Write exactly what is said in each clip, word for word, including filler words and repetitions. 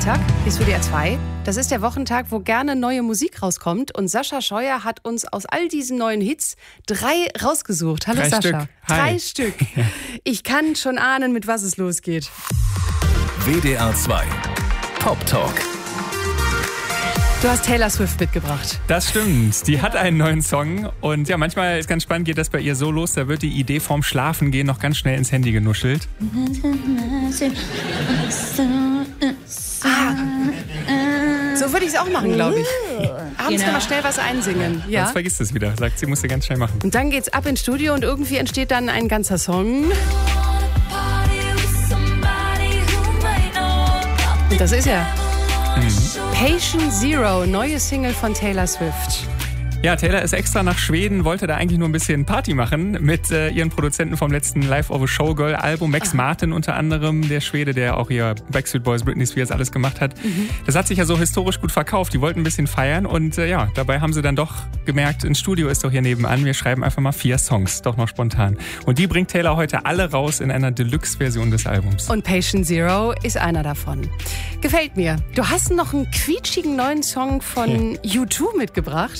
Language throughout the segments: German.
Freitag ist W D R zwei. Das ist der Wochentag, wo gerne neue Musik rauskommt. Und Sascha Scheuer hat uns aus all diesen neuen Hits drei rausgesucht. Hallo drei Sascha. Stück. Hi. Drei Stück. Ich kann schon ahnen, mit was es losgeht. W D R zwei Pop Talk. Du hast Taylor Swift mitgebracht. Das stimmt. Die hat einen neuen Song. Und ja, manchmal ist ganz spannend, geht das bei ihr so los, da wird die Idee vorm Schlafengehen noch ganz schnell ins Handy genuschelt. Ah. So würde ich es auch machen, glaube ich. Abends Genau. mal schnell was einsingen. Ja? Sonst vergisst es wieder. Sagt, sie muss ja ganz schnell machen. Und dann geht's ab ins Studio und irgendwie entsteht dann ein ganzer Song. Und das ist er. Patient Zero, neue Single von Taylor Swift. Ja, Taylor ist extra nach Schweden, wollte da eigentlich nur ein bisschen Party machen mit äh, ihren Produzenten vom letzten Live of a Showgirl Album, Max Aha. Martin unter anderem, der Schwede, der auch hier Backstreet Boys, Britney Spears alles gemacht hat. Mhm. Das hat sich ja so historisch gut verkauft, die wollten ein bisschen feiern und äh, ja, dabei haben sie dann doch gemerkt, ein Studio ist doch hier nebenan, wir schreiben einfach mal vier Songs, doch noch spontan. Und die bringt Taylor heute alle raus in einer Deluxe-Version des Albums. Und Patient Zero ist einer davon. Gefällt mir. Du hast noch einen quietschigen neuen Song von U zwei mitgebracht.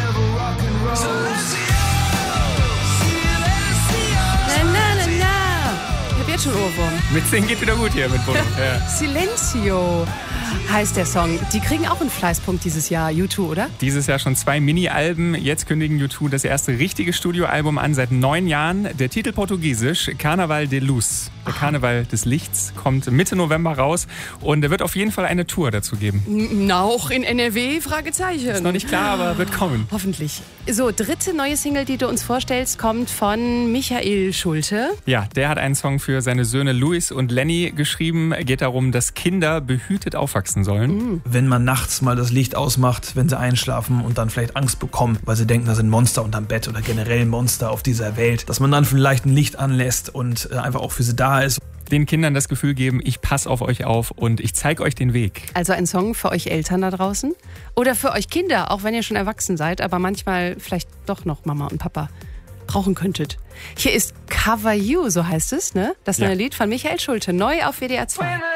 Na, na, na, na. Ich hab jetzt schon Ohrwurm. Mitsingen geht wieder gut hier mit Bono. Ja. Silencio heißt der Song. Die kriegen auch einen Fleißpunkt dieses Jahr, U zwei, oder? Dieses Jahr schon zwei Mini-Alben. Jetzt kündigen U zwei das erste richtige Studioalbum an seit neun Jahren. Der Titel portugiesisch, Carnaval de Luz. Der Karneval des Lichts kommt Mitte November raus. Und er wird auf jeden Fall eine Tour dazu geben. Na, auch in N R W? Fragezeichen. Ist noch nicht klar, aber wird kommen. Hoffentlich. So, dritte neue Single, die du uns vorstellst, kommt von Michael Schulte. Ja, der hat einen Song für seine Söhne Luis und Lenny geschrieben. Geht darum, dass Kinder behütet aufwachsen sollen. Wenn man nachts mal das Licht ausmacht, wenn sie einschlafen und dann vielleicht Angst bekommen, weil sie denken, da sind Monster unterm Bett oder generell Monster auf dieser Welt, dass man dann vielleicht ein Licht anlässt und äh, einfach auch für sie da ist. Den Kindern das Gefühl geben, ich passe auf euch auf und ich zeige euch den Weg. Also ein Song für euch Eltern da draußen oder für euch Kinder, auch wenn ihr schon erwachsen seid, aber manchmal vielleicht doch noch Mama und Papa brauchen könntet. Hier ist Cover You, so heißt es, ne? Das neue Ja. Lied von Michael Schulte, neu auf W D R zwei.